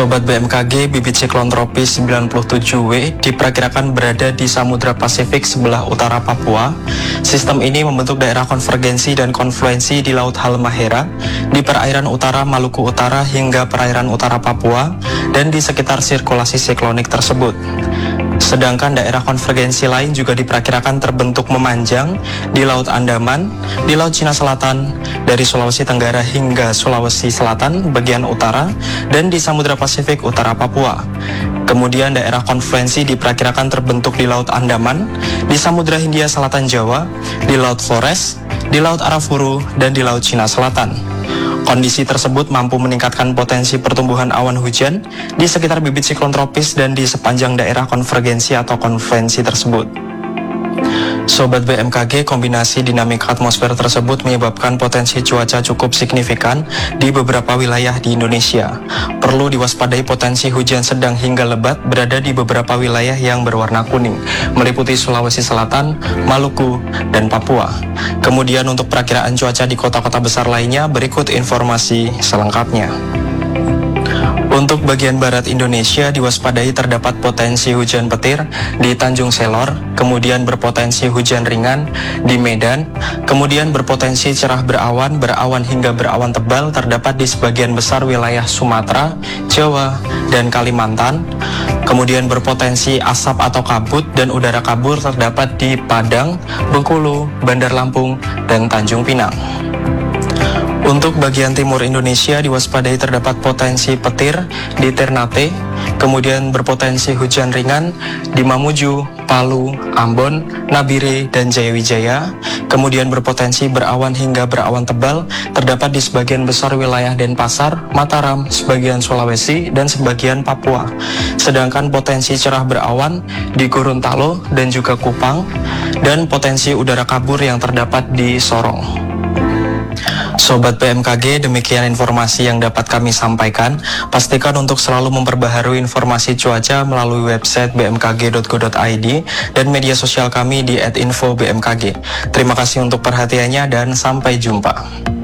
Sobat BMKG, bibit siklon tropis 97W diperkirakan berada di Samudra Pasifik sebelah utara Papua. Sistem ini membentuk daerah konvergensi dan konfluensi di Laut Halmahera, di perairan utara Maluku Utara hingga perairan utara Papua, dan di sekitar sirkulasi siklonik tersebut. Sedangkan daerah konvergensi lain juga diperkirakan terbentuk memanjang di Laut Andaman, di Laut Cina Selatan, dari Sulawesi Tenggara hingga Sulawesi Selatan bagian utara, dan di Samudra Pasifik utara Papua. Kemudian daerah konfluensi diperkirakan terbentuk di Laut Andaman, di Samudra Hindia Selatan Jawa, di Laut Flores, di Laut Arafuru, dan di Laut Cina Selatan. Kondisi tersebut mampu meningkatkan potensi pertumbuhan awan hujan di sekitar bibit siklon tropis dan di sepanjang daerah konvergensi atau konfluensi tersebut. Sobat BMKG, kombinasi dinamika atmosfer tersebut menyebabkan potensi cuaca cukup signifikan di beberapa wilayah di Indonesia. Perlu diwaspadai potensi hujan sedang hingga lebat berada di beberapa wilayah yang berwarna kuning, meliputi Sulawesi Selatan, Maluku, dan Papua. Kemudian untuk perakiraan cuaca di kota-kota besar lainnya, berikut informasi selengkapnya. Untuk bagian barat Indonesia diwaspadai terdapat potensi hujan petir di Tanjung Selor, kemudian berpotensi hujan ringan di Medan, kemudian berpotensi cerah berawan hingga berawan tebal terdapat di sebagian besar wilayah Sumatera, Jawa, dan Kalimantan. Kemudian berpotensi asap atau kabut dan udara kabur terdapat di Padang, Bengkulu, Bandar Lampung, dan Tanjung Pinang. Untuk bagian timur Indonesia diwaspadai terdapat potensi petir di Ternate, kemudian berpotensi hujan ringan di Mamuju, Palu, Ambon, Nabire, dan Jayawijaya, kemudian berpotensi berawan hingga berawan tebal terdapat di sebagian besar wilayah Denpasar, Mataram, sebagian Sulawesi, dan sebagian Papua. Sedangkan potensi cerah berawan di Gorontalo dan juga Kupang, dan potensi udara kabur yang terdapat di Sorong. Sobat BMKG, demikian informasi yang dapat kami sampaikan. Pastikan untuk selalu memperbaharui informasi cuaca melalui website bmkg.go.id dan media sosial kami di @info_bmkg. Terima kasih untuk perhatiannya dan sampai jumpa.